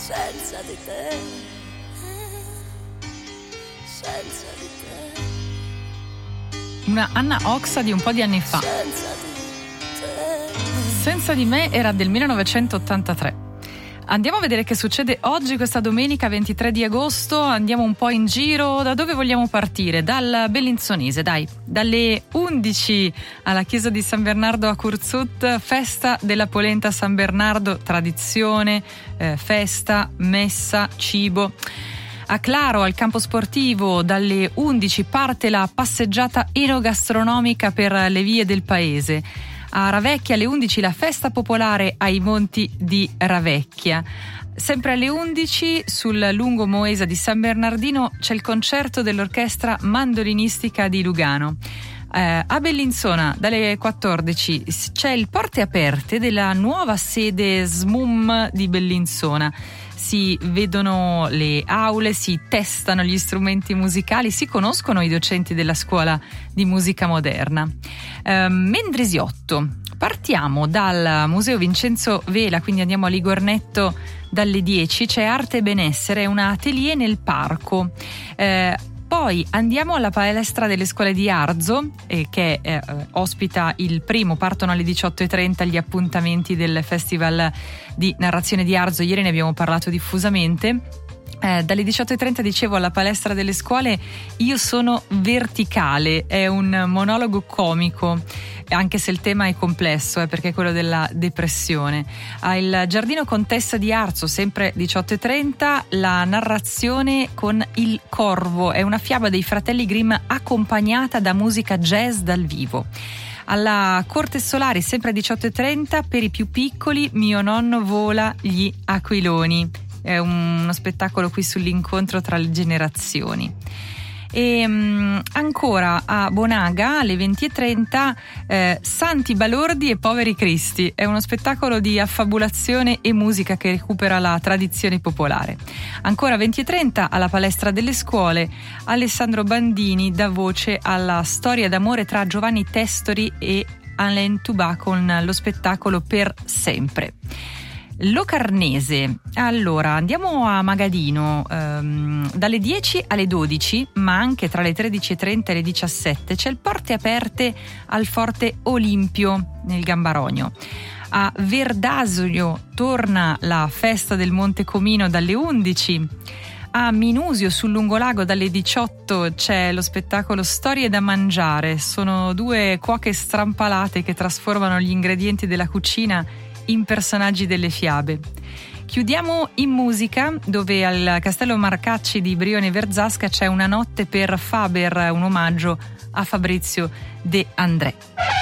senza di te, senza di te. Una Anna Oxa di un po' di anni fa. Senza di me era del 1983. Andiamo a vedere che succede oggi, questa domenica 23 di agosto. Andiamo un po' in giro. Da dove vogliamo partire? Dal Bellinzonese, dai. Dalle 11 alla chiesa di San Bernardo a Curzut, festa della polenta San Bernardo, tradizione, festa, messa, cibo. A Claro, al campo sportivo, dalle 11 parte la passeggiata enogastronomica per le vie del paese. A Ravecchia alle 11 la festa popolare ai Monti di Ravecchia. Sempre alle 11 sul lungo Moesa di San Bernardino c'è il concerto dell'orchestra mandolinistica di Lugano. A Bellinzona dalle 14 c'è il Porte Aperte della nuova sede SMUM di Bellinzona. Si vedono le aule, si testano gli strumenti musicali, si conoscono i docenti della scuola di musica moderna. Mendrisiotto, partiamo dal Museo Vincenzo Vela, quindi andiamo a Ligornetto dalle 10, c'è Arte e Benessere, un atelier nel parco. Poi andiamo alla palestra delle scuole di Arzo, che ospita il primo, partono alle 18:30 gli appuntamenti del Festival di Narrazione di Arzo. Ieri ne abbiamo parlato diffusamente. Dalle 18:30 dicevo alla palestra delle scuole Io sono verticale, è un monologo comico, anche se il tema è complesso, perché è quello della depressione. Al Giardino Contessa di Arzo, sempre 18:30, la narrazione con Il Corvo, è una fiaba dei fratelli Grimm accompagnata da musica jazz dal vivo. Alla Corte Solari, sempre 18:30, per i più piccoli Mio nonno vola gli aquiloni. È uno spettacolo qui sull'incontro tra le generazioni. E ancora a Bonaga alle 20:30 Santi Balordi e Poveri Cristi, è uno spettacolo di affabulazione e musica che recupera la tradizione popolare. Ancora 20:30 alla palestra delle scuole Alessandro Bandini dà voce alla storia d'amore tra Giovanni Testori e Alain Touba con lo spettacolo Per sempre. Locarnese, allora andiamo a Magadino, dalle 10 alle 12, ma anche tra le 13:30 e le 17 c'è il Porte Aperte al Forte Olimpio nel Gambarogno. A Verdasio torna la festa del Monte Comino dalle 11. A Minusio sul lungolago dalle 18 c'è lo spettacolo Storie da mangiare, sono due cuoche strampalate che trasformano gli ingredienti della cucina in personaggi delle fiabe. Chiudiamo in musica, dove al Castello Marcacci di Brione Verzasca c'è Una notte per Faber, un omaggio a Fabrizio De André.